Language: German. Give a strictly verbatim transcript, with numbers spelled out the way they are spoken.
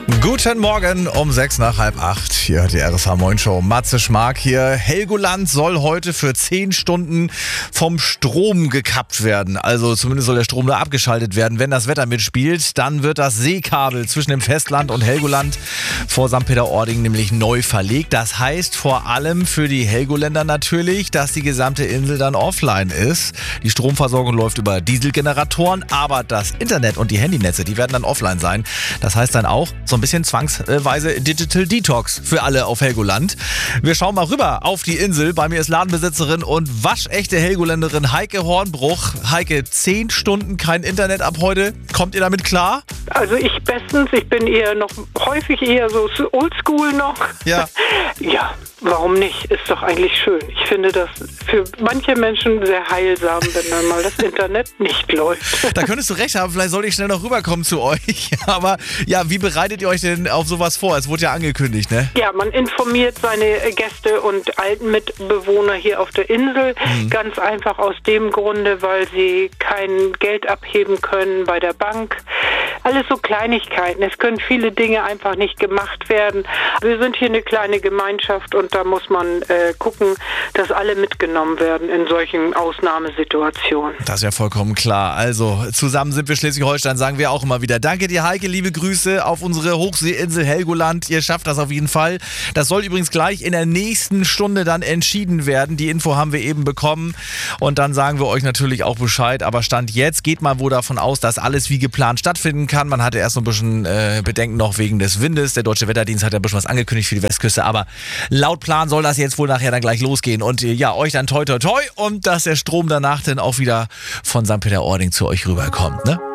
Guten Morgen um sechs nach halb acht. Hier die R S H Moin Show. Matze Schmark hier. Helgoland soll heute für zehn Stunden vom Strom gekappt werden. Also zumindest soll der Strom da abgeschaltet werden. Wenn das Wetter mitspielt, dann wird das Seekabel zwischen dem Festland und Helgoland vor Sankt Peter-Ording nämlich neu verlegt. Das heißt vor allem für die Helgoländer natürlich, dass die gesamte Insel dann offline ist. Die Stromversorgung läuft über Dieselgeneratoren, aber das Internet und die Handynetze, die werden dann offline sein. Das heißt dann auch so ein bisschen zwangsweise Digital Detox für alle auf Helgoland. Wir schauen mal rüber auf die Insel. Bei mir ist Ladenbesitzerin und waschechte Helgoländerin Heike Hornbruch. Heike, zehn Stunden kein Internet ab heute. Kommt ihr damit klar? Also ich bestens. Ich bin eher noch häufig eher so oldschool noch. Ja. Ja, warum nicht? Ist doch eigentlich schön. Ich finde das für manche Menschen sehr heilsam, wenn dann mal das Internet nicht läuft. Da könntest du recht haben. Vielleicht sollte ich schnell noch rüberkommen zu euch. Aber ja, wie bereitet ihr euch denn auf sowas vor? Es wurde ja angekündigt, ne? Ja, man informiert seine Gäste und alten Mitbewohner hier auf der Insel. Mhm. Ganz einfach aus dem Grunde, weil sie kein Geld abheben können bei der Bank. Alles so Kleinigkeiten. Es können viele Dinge einfach nicht gemacht werden. Wir sind hier eine kleine Gemeinschaft und da muss man äh, gucken, dass alle mitgenommen werden in solchen Ausnahmesituationen. Das ist ja vollkommen klar. Also zusammen sind wir Schleswig-Holstein, sagen wir auch immer wieder. Danke dir, Heike, liebe Grüße auf unsere Hochseeinsel Helgoland. Ihr schafft das auf jeden Fall. Das soll übrigens gleich in der nächsten Stunde dann entschieden werden. Die Info haben wir eben bekommen und dann sagen wir euch natürlich auch Bescheid. Aber Stand jetzt geht man wohl davon aus, dass alles wie geplant stattfinden kann. Man hatte erst so ein bisschen äh, Bedenken noch wegen des Windes. Der Deutsche Wetterdienst hat ja ein bisschen was angekündigt für die Westküste, aber laut Plan soll das jetzt wohl nachher dann gleich losgehen. Und äh, ja, euch dann toi toi toi und dass der Strom danach dann auch wieder von Sankt Peter-Ording zu euch rüberkommt, ne?